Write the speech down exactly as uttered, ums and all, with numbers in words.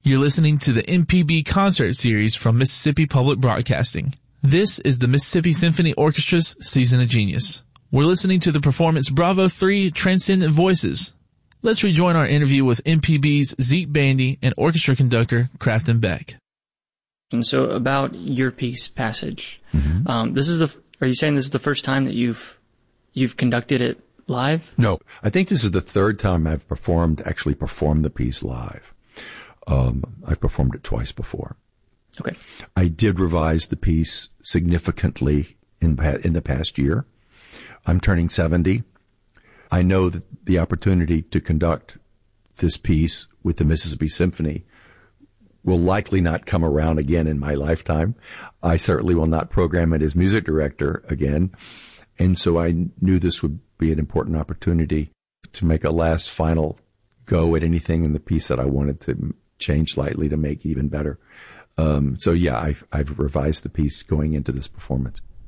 You're listening to the M P B concert series from Mississippi Public Broadcasting. This is the Mississippi Symphony Orchestra's Season of Genius. We're listening to the performance Bravo three Transcendent Voices. Let's rejoin our interview with M P B's Zeke Bandy and orchestra conductor Crafton Beck. And so about your piece, Passage, mm-hmm. um, this is the, are you saying this is the first time that you've, you've conducted it live? No, I think this is the third time I've performed, actually performed the piece live. Um, I've performed it twice before. Okay. I did revise the piece significantly in, in the past year. I'm turning seventy. I know that the opportunity to conduct this piece with the Mississippi Symphony will likely not come around again in my lifetime. I certainly will not program it as music director again. And so I knew this would be an important opportunity to make a last final go at anything in the piece that I wanted to change slightly to make even better. Um, so yeah, I've, I've revised the piece going into this performance.